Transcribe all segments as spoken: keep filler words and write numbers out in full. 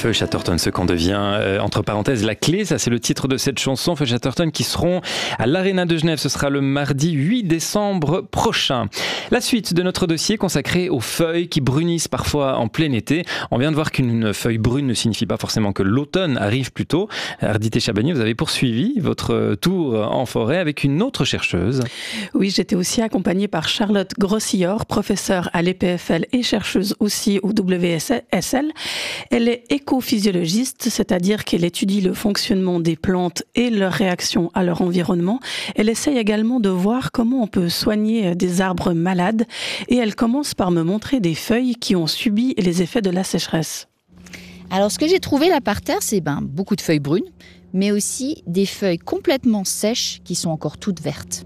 Feu Chatterton, ce qu'on devient, euh, entre parenthèses, la clé, ça c'est le titre de cette chanson, Feu Chatterton, qui seront à l'Arena de Genève, ce sera le mardi huit décembre prochain. La suite de notre dossier consacré aux feuilles qui brunissent parfois en plein été. On vient de voir qu'une feuille brune ne signifie pas forcément que l'automne arrive plus tôt. Ardité Chabagnier, vous avez poursuivi votre tour en forêt avec une autre chercheuse. Oui, j'étais aussi accompagnée par Charlotte Grossillor, professeure à l'E P F L et chercheuse aussi au W S L. Elle est écophysiologiste, c'est-à-dire qu'elle étudie le fonctionnement des plantes et leur réaction à leur environnement. Elle essaye également de voir comment on peut soigner des arbres malades et elle commence par me montrer des feuilles qui ont subi les effets de la sécheresse. Alors ce que j'ai trouvé là par terre, c'est ben, beaucoup de feuilles brunes, mais aussi des feuilles complètement sèches qui sont encore toutes vertes.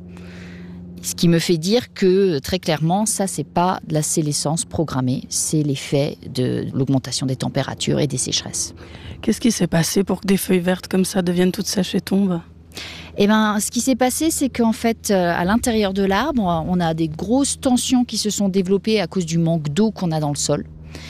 Ce qui me fait dire que, très clairement, ça, c'est pas de la sénescence programmée, c'est l'effet de l'augmentation des températures et des sécheresses. Qu'est-ce qui s'est passé pour que des feuilles vertes comme ça deviennent toutes sèches et tombent ? Eh ben, ce qui s'est passé, c'est qu'en fait, à l'intérieur de l'arbre, on a des grosses tensions qui se sont développées à cause du manque d'eau qu'on a dans le sol.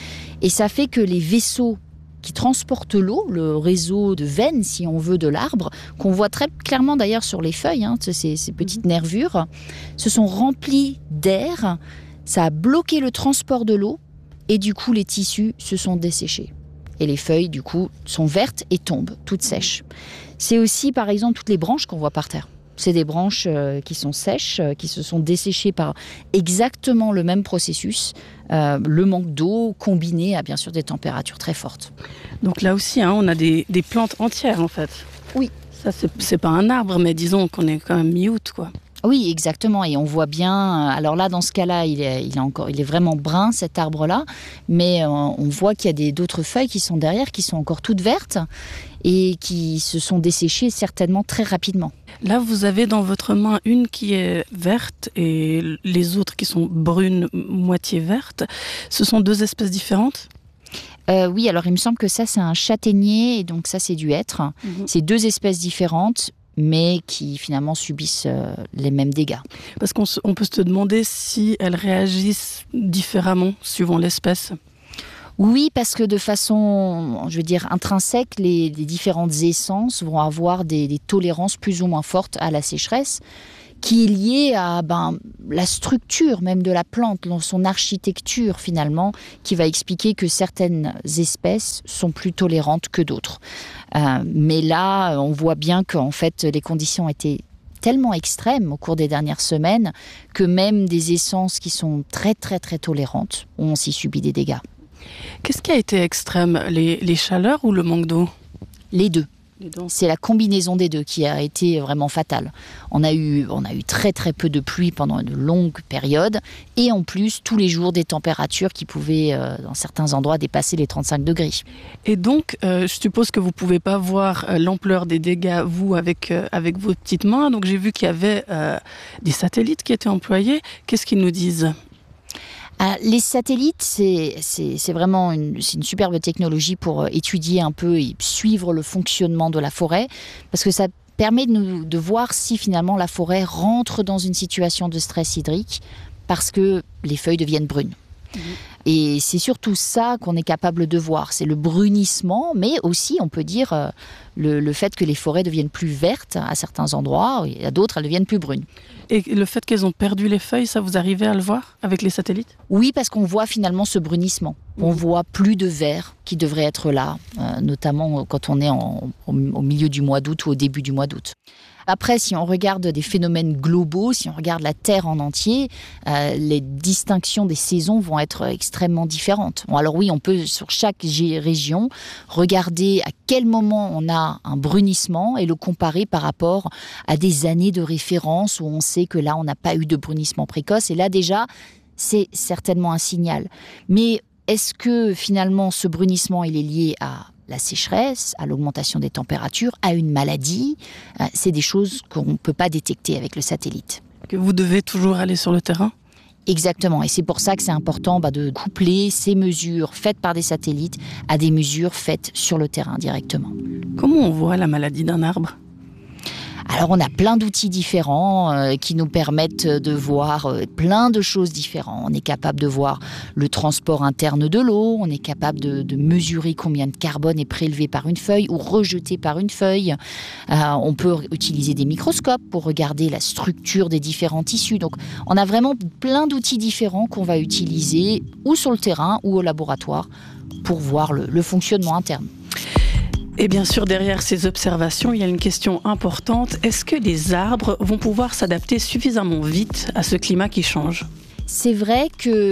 Et ça fait que les vaisseaux qui transportent l'eau, le réseau de veines, si on veut, de l'arbre, qu'on voit très clairement d'ailleurs sur les feuilles, hein, ces, ces petites nervures, se sont remplis d'air, ça a bloqué le transport de l'eau, et du coup, les tissus se sont desséchés. Et les feuilles, du coup, sont vertes et tombent, toutes sèches. C'est aussi, par exemple, toutes les branches qu'on voit par terre. C'est des branches euh, qui sont sèches, euh, qui se sont desséchées par exactement le même processus, euh, le manque d'eau combiné à bien sûr des températures très fortes. Donc là aussi, hein, on a des, des plantes entières en fait. Oui. Ça, c'est, c'est pas un arbre, mais disons qu'on est quand même mi-août, quoi. Oui, exactement. Et on voit bien. Alors là, dans ce cas-là, il est, il est encore, il est vraiment brun cet arbre-là, mais euh, on voit qu'il y a des, d'autres feuilles qui sont derrière, qui sont encore toutes vertes et qui se sont desséchées certainement très rapidement. Là, vous avez dans votre main une qui est verte et les autres qui sont brunes, moitié vertes. Ce sont deux espèces différentes ? Euh, oui, alors il me semble que ça, c'est un châtaignier, et donc ça, c'est du hêtre. Mmh. C'est deux espèces différentes, mais qui finalement subissent euh, les mêmes dégâts. Parce qu'on se, on peut se demander si elles réagissent différemment suivant l'espèce. Oui, parce que de façon, je veux dire, intrinsèque, les, les différentes essences vont avoir des, des tolérances plus ou moins fortes à la sécheresse, qui est liée à ben, la structure même de la plante, son architecture finalement, qui va expliquer que certaines espèces sont plus tolérantes que d'autres. Euh, mais là, on voit bien qu'en fait, les conditions étaient tellement extrêmes au cours des dernières semaines que même des essences qui sont très très très tolérantes ont aussi subi des dégâts. Qu'est-ce qui a été extrême, les, les chaleurs ou le manque d'eau ? Les deux. C'est la combinaison des deux qui a été vraiment fatale. On a eu, on a eu très très peu de pluie pendant une longue période et en plus tous les jours des températures qui pouvaient euh, dans certains endroits dépasser les trente-cinq degrés. Et donc euh, je suppose que vous ne pouvez pas voir euh, l'ampleur des dégâts vous avec, euh, avec vos petites mains. Donc j'ai vu qu'il y avait euh, des satellites qui étaient employés. Qu'est-ce qu'ils nous disent ? Ah, les satellites, c'est, c'est, c'est vraiment une, c'est une superbe technologie pour étudier un peu et suivre le fonctionnement de la forêt, parce que ça permet de, nous, de voir si finalement la forêt rentre dans une situation de stress hydrique, parce que les feuilles deviennent brunes. Mmh. Et c'est surtout ça qu'on est capable de voir, c'est le brunissement, mais aussi on peut dire euh, le, le fait que les forêts deviennent plus vertes à certains endroits, et à d'autres elles deviennent plus brunes. Et le fait qu'elles ont perdu les feuilles, ça vous arrivez à le voir avec les satellites ? Oui, parce qu'on voit finalement ce brunissement. Mmh. On voit plus de vert qui devrait être là, euh, notamment quand on est en, au, au milieu du mois d'août ou au début du mois d'août. Après, si on regarde des phénomènes globaux, si on regarde la Terre en entier, euh, les distinctions des saisons vont être extrêmement différentes. Bon, alors oui, on peut sur chaque g- région regarder à quel moment on a un brunissement et le comparer par rapport à des années de référence où on sait que là, on n'a pas eu de brunissement précoce. Et là, déjà, c'est certainement un signal. Mais est-ce que finalement, ce brunissement, il est lié à la sécheresse, à l'augmentation des températures, à une maladie? C'est des choses qu'on ne peut pas détecter avec le satellite. Que vous devez toujours aller sur le terrain ? Exactement, et c'est pour ça que c'est important bah, de coupler ces mesures faites par des satellites à des mesures faites sur le terrain directement. Comment on voit la maladie d'un arbre ? Alors on a plein d'outils différents euh, qui nous permettent de voir euh, plein de choses différentes. On est capable de voir le transport interne de l'eau, on est capable de, de mesurer combien de carbone est prélevé par une feuille ou rejeté par une feuille. Euh, on peut utiliser des microscopes pour regarder la structure des différents tissus. Donc on a vraiment plein d'outils différents qu'on va utiliser ou sur le terrain ou au laboratoire pour voir le, le fonctionnement interne. Et bien sûr, derrière ces observations, il y a une question importante. Est-ce que les arbres vont pouvoir s'adapter suffisamment vite à ce climat qui change ? C'est vrai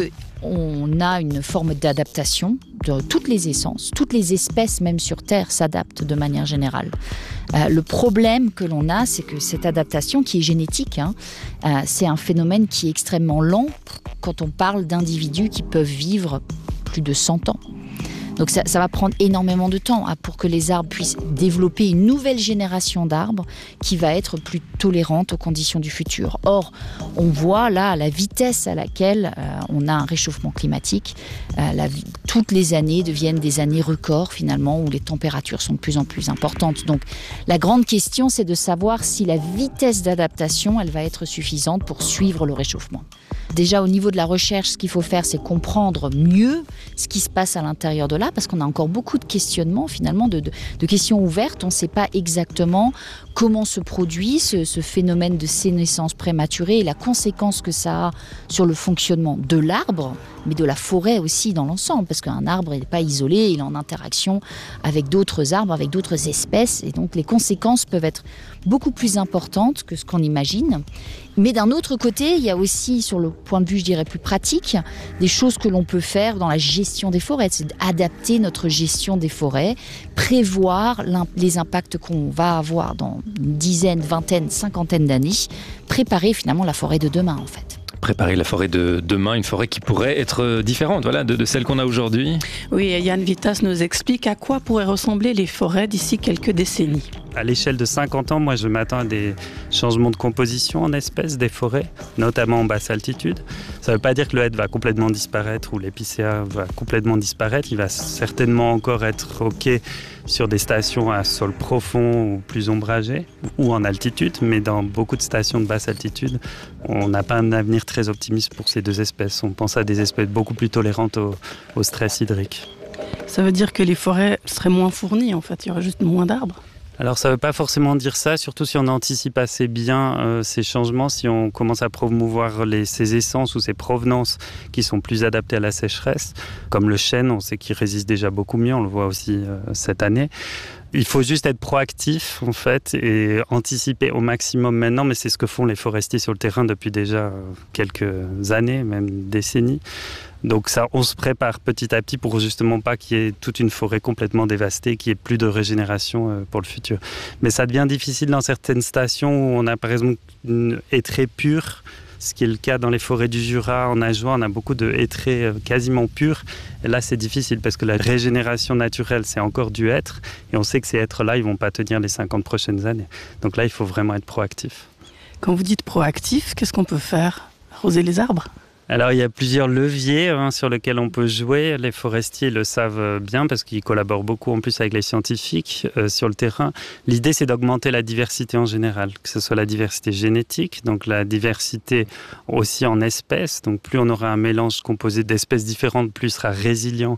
qu'on a une forme d'adaptation de toutes les essences. Toutes les espèces, même sur Terre, s'adaptent de manière générale. Euh, le problème que l'on a, c'est que cette adaptation qui est génétique, hein, euh, c'est un phénomène qui est extrêmement lent quand on parle d'individus qui peuvent vivre plus de cent ans. Donc ça, ça va prendre énormément de temps hein, pour que les arbres puissent développer une nouvelle génération d'arbres qui va être plus tolérante aux conditions du futur. Or, on voit là la vitesse à laquelle euh, on a un réchauffement climatique. Euh, la, toutes les années deviennent des années records finalement où les températures sont de plus en plus importantes. Donc la grande question, c'est de savoir si la vitesse d'adaptation, elle va être suffisante pour suivre le réchauffement. Déjà, au niveau de la recherche, ce qu'il faut faire, c'est comprendre mieux ce qui se passe à l'intérieur de là, parce qu'on a encore beaucoup de questionnements, finalement, de, de, de questions ouvertes. On ne sait pas exactement comment se produit ce, ce phénomène de sénescence prématurée et la conséquence que ça a sur le fonctionnement de l'arbre, mais de la forêt aussi dans l'ensemble, parce qu'un arbre n'est pas isolé, il est en interaction avec d'autres arbres, avec d'autres espèces, et donc les conséquences peuvent être beaucoup plus importantes que ce qu'on imagine. Mais d'un autre côté, il y a aussi, sur le point de vue, je dirais, plus pratique, des choses que l'on peut faire dans la gestion des forêts. C'est d'adapter notre gestion des forêts, prévoir les impacts qu'on va avoir dans une dizaine, vingtaine, cinquantaine d'années, préparer finalement la forêt de demain, en fait. Préparer la forêt de demain, une forêt qui pourrait être différente voilà, de, de celle qu'on a aujourd'hui. Oui, et Yann Vittas nous explique à quoi pourraient ressembler les forêts d'ici quelques décennies. À l'échelle de cinquante ans, moi je m'attends à des changements de composition en espèces des forêts, notamment en basse altitude. Ça ne veut pas dire que le hêtre va complètement disparaître ou l'épicéa va complètement disparaître. Il va certainement encore être OK sur des stations à sol profond ou plus ombragées ou en altitude, mais dans beaucoup de stations de basse altitude, on n'a pas un avenir très optimiste pour ces deux espèces. On pense à des espèces beaucoup plus tolérantes au, au stress hydrique. Ça veut dire que les forêts seraient moins fournies en fait, il y aurait juste moins d'arbres ? Alors ça ne veut pas forcément dire ça, surtout si on anticipe assez bien euh, ces changements, si on commence à promouvoir les, ces essences ou ces provenances qui sont plus adaptées à la sécheresse, comme le chêne, on sait qu'il résiste déjà beaucoup mieux, on le voit aussi euh, cette année. Il faut juste être proactif en fait et anticiper au maximum maintenant, mais c'est ce que font les forestiers sur le terrain depuis déjà quelques années, même décennies. Donc ça, on se prépare petit à petit pour justement pas qu'il y ait toute une forêt complètement dévastée, qu'il n'y ait plus de régénération pour le futur. Mais ça devient difficile dans certaines stations où on a par exemple une hêtraie pure, ce qui est le cas dans les forêts du Jura, en Ajoie, on a beaucoup de hêtraies quasiment pures. Et là, c'est difficile parce que la régénération naturelle, c'est encore du hêtre. Et on sait que ces hêtres-là, ils ne vont pas tenir les cinquante prochaines années. Donc là, il faut vraiment être proactif. Quand vous dites proactif, qu'est-ce qu'on peut faire ? Arroser les arbres ? Alors, il y a plusieurs leviers hein, sur lesquels on peut jouer. Les forestiers le savent bien parce qu'ils collaborent beaucoup en plus avec les scientifiques euh, sur le terrain. L'idée, c'est d'augmenter la diversité en général, que ce soit la diversité génétique, donc la diversité aussi en espèces. Donc, plus on aura un mélange composé d'espèces différentes, plus il sera résilient,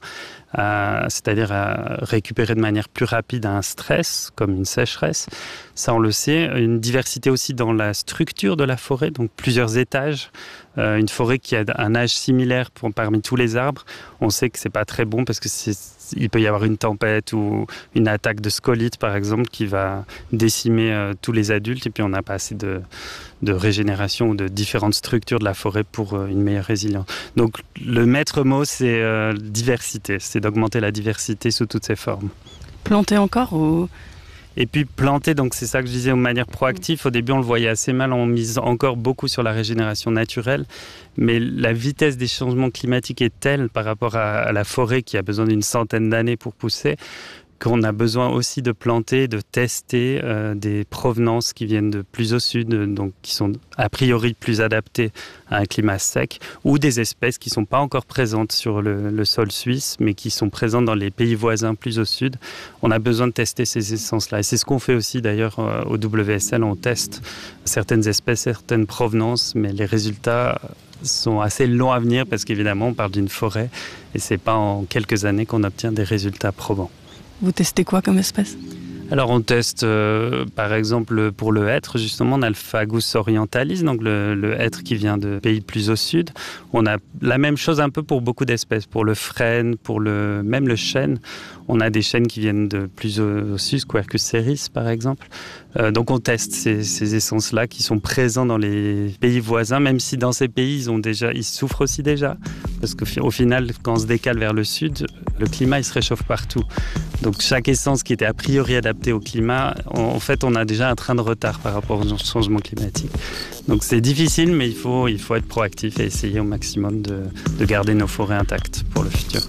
à, c'est-à-dire à récupérer de manière plus rapide un stress, comme une sécheresse. Ça, on le sait. Une diversité aussi dans la structure de la forêt, donc plusieurs étages. Euh, une forêt qui a un âge similaire pour, parmi tous les arbres, on sait que c'est pas très bon parce que c'est, il peut y avoir une tempête ou une attaque de scolyte par exemple qui va décimer euh, tous les adultes et puis on n'a pas assez de, de régénération ou de différentes structures de la forêt pour euh, une meilleure résilience. Donc le maître mot c'est euh, diversité, c'est d'augmenter la diversité sous toutes ses formes. Planter encore ou... Et puis planter, donc c'est ça que je disais de manière proactive. Au début, on le voyait assez mal, on mise encore beaucoup sur la régénération naturelle. Mais la vitesse des changements climatiques est telle par rapport à, à la forêt qui a besoin d'une centaine d'années pour pousser qu'on a besoin aussi de planter, de tester euh, des provenances qui viennent de plus au sud, donc qui sont a priori plus adaptées à un climat sec, ou des espèces qui ne sont pas encore présentes sur le, le sol suisse, mais qui sont présentes dans les pays voisins plus au sud. On a besoin de tester ces essences-là. Et c'est ce qu'on fait aussi d'ailleurs au W S L. On teste certaines espèces, certaines provenances, mais les résultats sont assez longs à venir parce qu'évidemment on parle d'une forêt et c'est pas en quelques années qu'on obtient des résultats probants. Vous testez quoi comme espèce ? Alors on teste euh, par exemple pour le hêtre, justement on a le Fagus orientalis, donc le, le hêtre qui vient de pays plus au sud. On a la même chose un peu pour beaucoup d'espèces, pour le frêne, pour le, même le chêne. On a des chênes qui viennent de plus au, au sud, Quercus ceris par exemple. Euh, donc on teste ces, ces essences-là qui sont présents dans les pays voisins, même si dans ces pays ils, ont déjà, ils souffrent aussi déjà. Parce qu'au final, quand on se décale vers le sud, le climat il se réchauffe partout. Donc chaque essence qui était a priori adaptée au climat, en fait on a déjà un train de retard par rapport au changement climatique. Donc c'est difficile, mais il faut, il faut être proactif et essayer au maximum de, de garder nos forêts intactes pour le futur.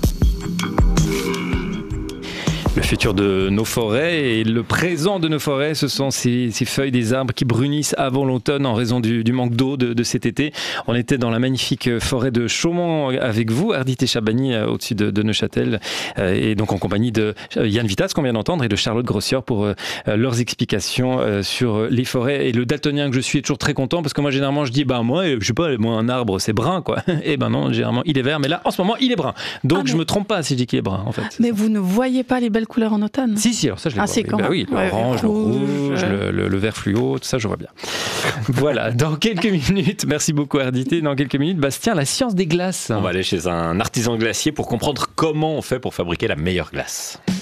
Le futur de nos forêts et le présent de nos forêts, ce sont ces, ces feuilles des arbres qui brunissent avant l'automne en raison du, du manque d'eau de, de cet été. On était dans la magnifique forêt de Chaumont avec vous, Ardit Chabani, au-dessus de, de Neuchâtel, et donc en compagnie de Yann Vitaz, qu'on vient d'entendre, et de Charlotte Grossior pour leurs explications sur les forêts. Et le daltonien que je suis est toujours très content parce que moi, généralement, je dis, bah moi, je sais pas, moi, un arbre, c'est brun, quoi. Et ben non, généralement, il est vert, mais là, en ce moment, il est brun. Donc, ah, mais... je me trompe pas si je dis qu'il est brun, en fait. Mais vous ne voyez pas les belles couleurs en automne ? Si, si, alors ça je les ah, vois. C'est quand bah oui, l'orange, ouais, le rouge, le, le, le vert fluo, tout ça je vois bien. Voilà, dans quelques minutes, merci beaucoup Ardité, dans quelques minutes, Bastien, la science des glaces. On va aller chez un artisan glacier pour comprendre comment on fait pour fabriquer la meilleure glace.